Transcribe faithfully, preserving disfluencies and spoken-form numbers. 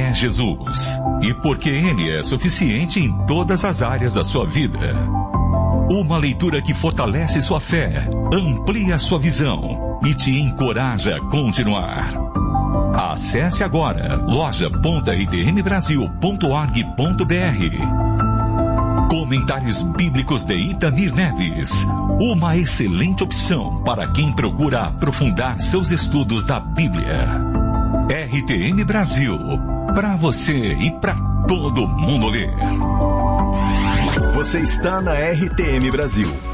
é Jesus e porque Ele é suficiente em todas as áreas da sua vida. Uma leitura que fortalece sua fé, amplia sua visão e te encoraja a continuar. Acesse agora loja ponto r t m brasil ponto org ponto b r. Comentários Bíblicos de Itamir Neves. Uma excelente opção para quem procura aprofundar seus estudos da Bíblia. R T M Brasil. Para você e para todo mundo ler. Você está na R T M Brasil.